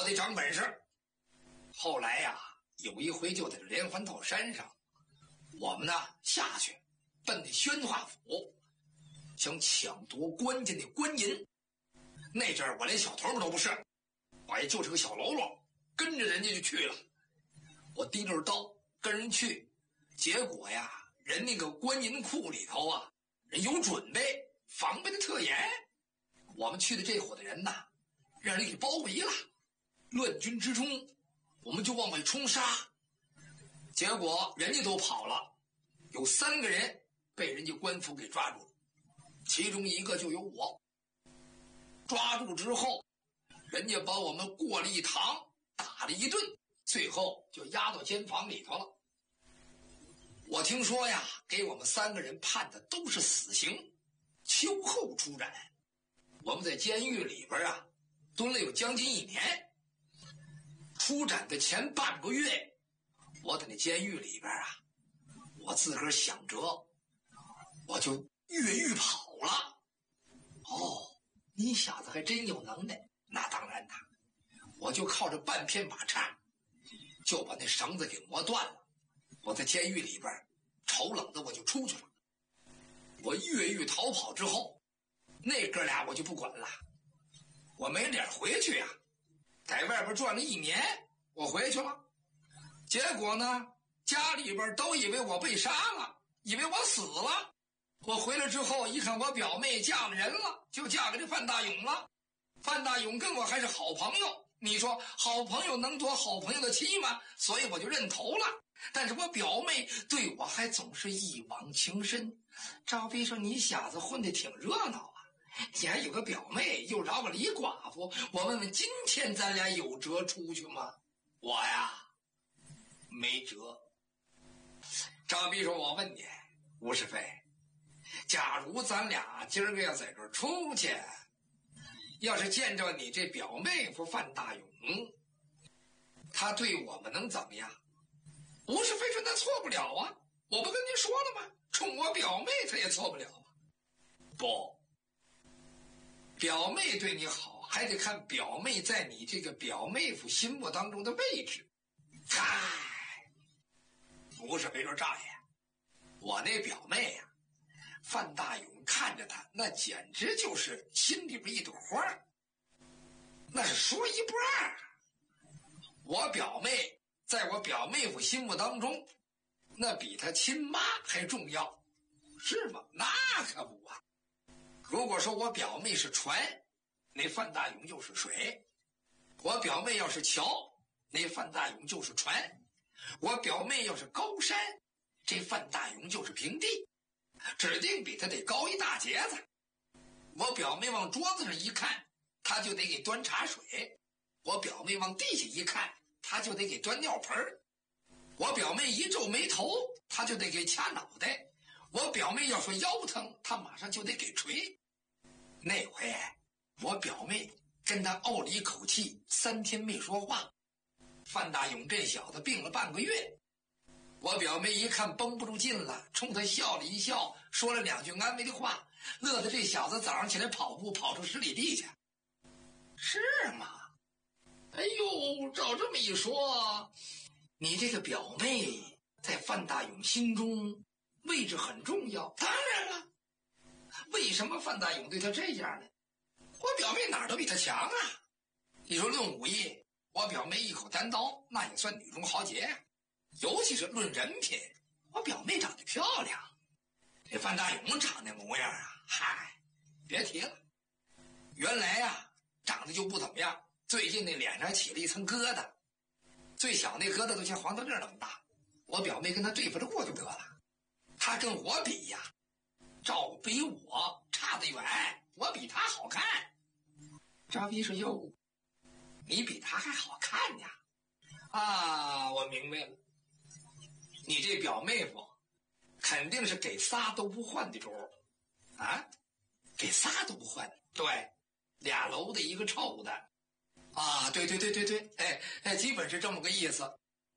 得长本事。后来呀，有一回就在这连环套山上，我们呢下去奔那宣化府，想抢夺关键的官银。那阵儿我连小头目都不是，我也就是个小喽啰，跟着人家就去了。我提着刀跟人去，结果呀，人那个官银库里头啊，人有准备，防备的特严。我们去的这伙的人呐，让人给包围了。乱军之中，我们就往外冲杀，结果人家都跑了，有3个人被人家官府给抓住了，其中一个就有我。抓住之后，人家把我们过了一堂，打了一顿，最后就押到监房里头了。我听说呀，给我们3个人判的都是死刑，秋后出斩。我们在监狱里边啊，蹲了有将近1年。出斩的前半个月，我在那监狱里边啊，我自个儿想辙，我就越狱跑了。哦，你小子还真有能耐。那当然呐，我就靠着半片马叉，就把那绳子给磨断了。我在监狱里边瞅冷的，我就出去了。我越狱逃跑之后，那哥俩我就不管了，我没脸回去呀。在外边转了1年，我回去了。结果呢，家里边都以为我被杀了，以为我死了。我回来之后一看，我表妹嫁了人了，就嫁给这范大勇了。范大勇跟我还是好朋友，你说好朋友能夺好朋友的妻吗？所以我就认头了。但是我表妹对我还总是一往情深。赵逼说，你小子混得挺热闹啊，你还有个表妹，又饶个李寡妇，我问问今天咱俩有辙出去吗？我呀没辙。赵逼说，我问你，吴世飞，假如咱俩今儿个要在这儿出去，要是见着你这表妹夫范大勇，他对我们能怎么样？吴世飞说，那错不了啊，我不跟您说了吗？冲我表妹他也错不了啊。不，表妹对你好，还得看表妹在你这个表妹夫心目当中的位置。嗨，吴世飞说，赵爷，我那表妹呀，范大勇看着他，那简直就是心里边一朵花，那是说一不二。我表妹在我表妹夫心目当中，那比他亲妈还重要，是吗？那可不啊。如果说我表妹是船，那范大勇就是水；我表妹要是桥，那范大勇就是船；我表妹要是高山，这范大勇就是平地，指定比他得高一大截子。我表妹往桌子上一看，他就得给端茶水；我表妹往地下一看，他就得给端尿盆；我表妹一皱眉头，他就得给掐脑袋；我表妹要说腰疼，他马上就得给捶。那回我表妹跟他怄了一口气，3天没说话。范大勇这小子病了半个月，我表妹一看绷不住劲了，冲他笑了一笑，说了2句安慰的话，乐得这小子早上起来跑步跑出10里地去。是吗？哎呦，照这么一说，你这个表妹在范大勇心中位置很重要。当然了，为什么范大勇对他这样呢？我表妹哪儿都比他强啊。你说论武艺，我表妹一口单刀，那也算女中豪杰。尤其是论人品，我表妹长得漂亮。这范大勇长那模样啊，嗨，别提了。原来啊，长得就不怎么样，最近那脸上起了一层疙瘩，最小那疙瘩都像黄豆粒那么大。我表妹跟他对付着过就得了，他跟我比呀，照比我差得远，我比他好看。赵逼说，哟，你比他还好看呀？啊，我明白了，你这表妹夫肯定是给仨都不换的主啊，给仨都不换。对，2楼的一个臭的啊，对，哎，基本是这么个意思。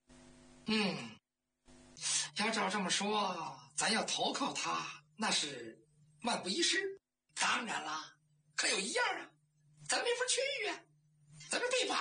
要照这么说，咱要投靠他，那是万无一失。当然啦，可有一样啊，咱没法去呀，咱这地法